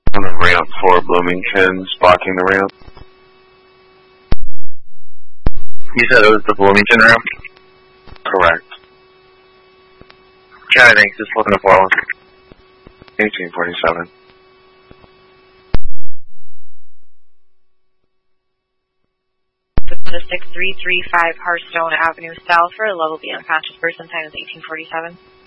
On the ramp for Bloomington's blocking the ramp. You said it was the Bloomington ramp? Correct. County, thanks. Just looking to follow. 1847. The 6335 Hearthstone Avenue South for a level B unconscious person. Time is 1847.